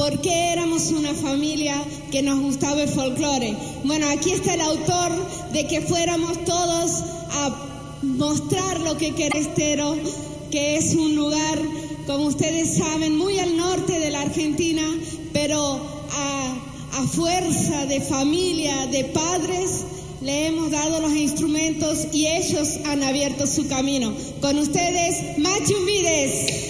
¿Por qué éramos una familia que nos gustaba el folclore? Bueno, aquí está el autor de que fuéramos todos a mostrar lo que Querestero, que es un lugar, como ustedes saben, muy al norte de la Argentina, pero a fuerza de familia, de padres, le hemos dado los instrumentos y ellos han abierto su camino. Con ustedes, Machu Vides.